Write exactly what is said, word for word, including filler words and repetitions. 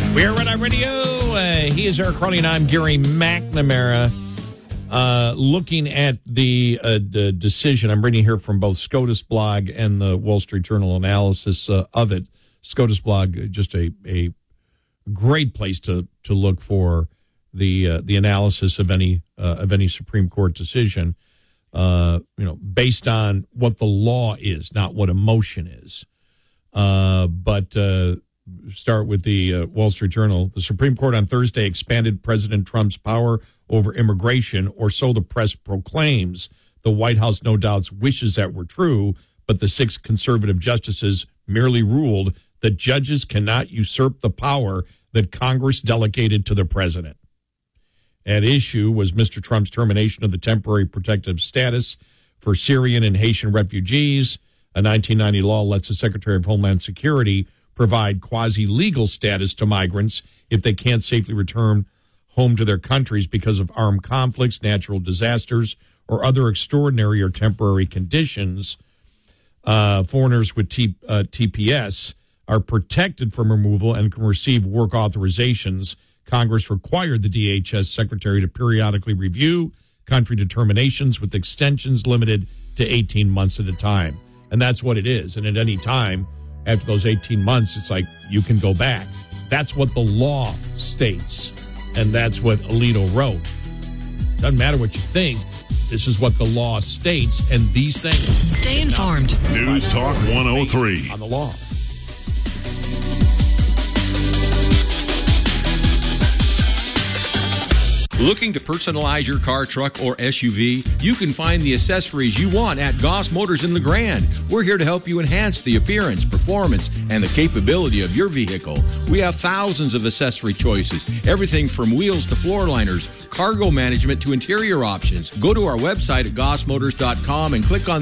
We're Red Eye Radio. Uh, he is Eric Crowley, and I'm Gary McNamara. Uh, looking at the, uh, the decision, I'm reading here from both SCOTUS blog and the Wall Street Journal analysis uh, of it. SCOTUS blog, just a, a great place to, to look for the uh, the analysis of any uh, of any Supreme Court decision. Uh, you know, based on what the law is, not what emotion is. Uh, but uh, start with the uh, Wall Street Journal. The Supreme Court on Thursday expanded President Trump's power over immigration, or so the press proclaims. The White House no doubt wishes that were true, but the six conservative justices merely ruled that judges cannot usurp the power that Congress delegated to the president. At issue was Mister Trump's termination of the temporary protective status for Syrian and Haitian refugees. A nineteen ninety law lets the Secretary of Homeland Security provide quasi-legal status to migrants if they can't safely return home to their countries because of armed conflicts, natural disasters, or other extraordinary or temporary conditions. Uh, foreigners with T, uh, T P S are protected from removal and can receive work authorizations. Congress required the D H S Secretary to periodically review country determinations with extensions limited to eighteen months at a time. And that's what it is. And at any time, after those eighteen months, it's like you can go back. That's what the law states. And that's what Alito wrote. Doesn't matter what you think. This is what the law states. And these things. Stay informed. News Talk one oh three. On the law. Looking to personalize your car, truck, or S U V? You can find the accessories you want at Goss Motors in the Grand. We're here to help you enhance the appearance, performance, and the capability of your vehicle. We have thousands of accessory choices, everything from wheels to floor liners, cargo management to interior options. Go to our website at goss motors dot com and click on